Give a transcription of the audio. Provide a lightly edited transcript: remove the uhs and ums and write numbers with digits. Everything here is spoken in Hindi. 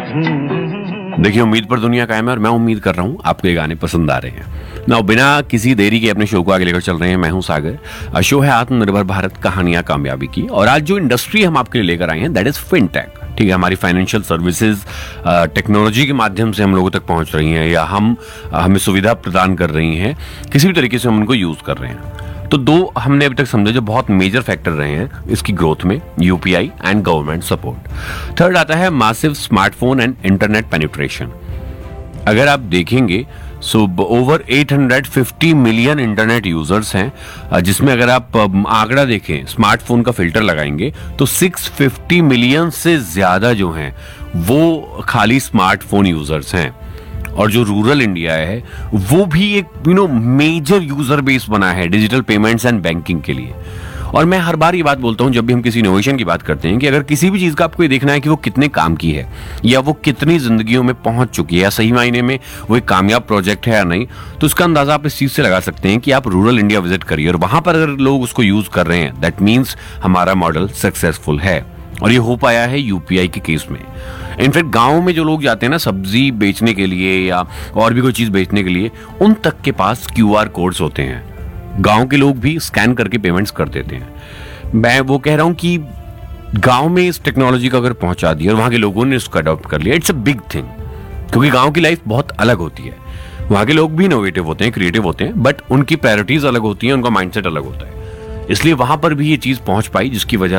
देखिए, उम्मीद पर दुनिया कायम है और मैं उम्मीद कर रहा हूँ आपको ये गाने पसंद आ रहे हैं ना। बिना किसी देरी के अपने शो को आगे लेकर चल रहे हैं। मैं हूँ सागर। शो है आत्मनिर्भर भारत, कहानियां कामयाबी की। और आज जो इंडस्ट्री हम आपके लिए लेकर आए हैं दैट इज फिनटेक। ठीक है, हमारी फाइनेंशियल सर्विसेज टेक्नोलॉजी के माध्यम से हम लोगों तक पहुंच रही हैं या हमें सुविधा प्रदान कर रही हैं। किसी भी तरीके से हम उनको यूज कर रहे हैं। तो दो हमने अभी तक समझे जो बहुत मेजर फैक्टर रहे हैं इसकी ग्रोथ में, UPI and government support. Third आता है massive smartphone and internet penetration. अगर आप देखेंगे so over 850 million internet users हैं, जिसमें अगर आप आंकड़ा देखें, स्मार्टफोन का फिल्टर लगाएंगे तो 650 मिलियन से ज्यादा जो हैं वो खाली स्मार्टफोन यूजर्स हैं। और जो रूरल इंडिया है वो भी एक मेजर यूजर बेस बना है डिजिटल पेमेंट्स एंड बैंकिंग के लिए। और मैं हर बार ये बात बोलता हूं जब भी हम किसी इनोवेशन की बात करते हैं कि अगर किसी भी चीज का आपको ये देखना है कि वो कितने काम की है या वो कितनी जिंदगियों में पहुंच चुकी है या सही मायने में वो एक कामयाब प्रोजेक्ट है या नहीं, तो उसका अंदाजा आप इस चीज से लगा सकते हैं कि आप रूरल इंडिया विजिट करिए और वहां पर अगर लोग उसको यूज कर रहे हैं दैट मीन्स हमारा मॉडल सक्सेसफुल है। और ये हो पाया है यूपीआई के केस में। इनफैक्ट गांव में जो लोग जाते हैं ना सब्जी बेचने के लिए या और भी कोई चीज बेचने के लिए, उन तक के पास क्यूआर कोड्स होते हैं। गांव के लोग भी स्कैन करके पेमेंट्स कर देते हैं। मैं वो कह रहा हूं कि गांव में इस टेक्नोलॉजी को अगर पहुंचा दी और वहां के लोगों ने इसको अडॉप्ट कर लिया, इट्स अ बिग थिंग। क्योंकि गांव की लाइफ बहुत अलग होती है। वहां के लोग भी इनोवेटिव होते हैं, क्रिएटिव होते हैं, बट उनकी प्रायोरिटीज अलग होती हैं, उनका माइंडसेट अलग होता है। इसलिए वहां पर भी ये चीज पहुंच पाई जिसकी वजह